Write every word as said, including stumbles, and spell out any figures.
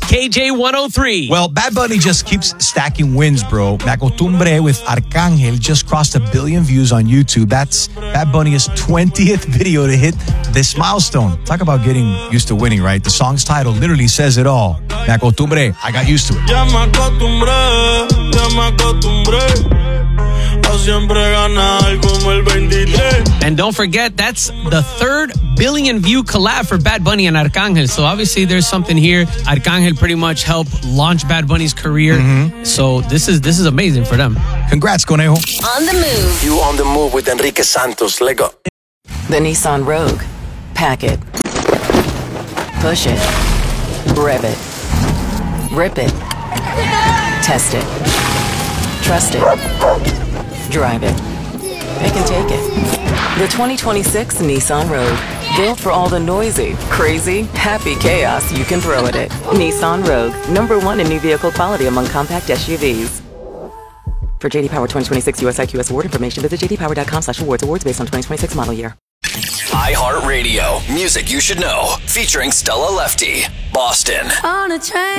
K J one oh three. Well, Bad Bunny just keeps stacking wins, bro. Me Acostumbré with Arcángel just crossed a billion views on YouTube. That's Bad Bunny's twentieth video to hit this milestone. Talk about getting used to winning, right? The song's title literally says it all. Me Acostumbré. I got used to it. Ya me acostumbré, ya me acostumbré. And don't forget, that's the third billion view collab for Bad Bunny and Arcángel. So obviously there's something here. Arcángel pretty much helped launch Bad Bunny's career. Mm-hmm. So this is this is amazing for them. Congrats, Conejo. On the move. You on the move with Enrique Santos. Let go. The Nissan Rogue. Pack it. Push it. Rev it. Rip it. Test it. Trust it. Drive it. Pick and take it. The twenty twenty-six Nissan Rogue. Built for all the noisy, crazy, happy chaos you can throw at it. Nissan Rogue. Number one in new vehicle quality among compact S U Vs. For J D Power twenty twenty-six U S I Q S award information, visit j d power dot com slash awards. Awards based on twenty twenty-six model year. iHeartRadio. Music you should know. Featuring Stella Lefty. Boston. On a train.